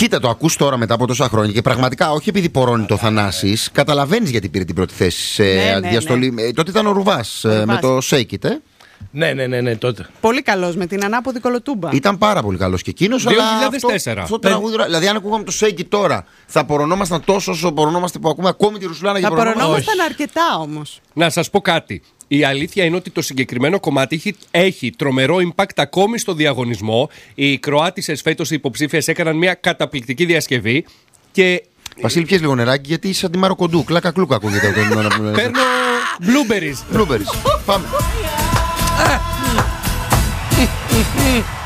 Κοίτα, το ακούς τώρα μετά από τόσα χρόνια και πραγματικά όχι επειδή πορώνει το Θανάσης, καταλαβαίνεις γιατί πήρε την πρώτη θέση σε αντιδιαστολή. Τότε ήταν ο Ρουβάς με το Shake It. Ναι, τότε. Πολύ καλός με την ανάποδη κολοτούμπα. Ήταν πάρα πολύ καλός και εκείνος. 2004. Αυτό το τραγούδι, δηλαδή, αν ακούγαμε το Shake It τώρα, θα πορωνόμασταν τόσο όσο πορωνόμαστε που ακούμε ακόμη τη Ρουσουλάνα και πορωνόμασταν αρκετά όμως. Να σας πω κάτι. Η αλήθεια είναι ότι το συγκεκριμένο κομμάτι έχει τρομερό impact ακόμη στο διαγωνισμό. Οι Κροάτισσες φέτος οι υποψήφιες έκαναν μια καταπληκτική διασκευή και. Βασίλη, πιες λίγο νεράκι γιατί είσαι σαν τη Μαροκοντού. Κλάκα κλούκα ακούγεται. Παίρνω blueberries. Πάμε.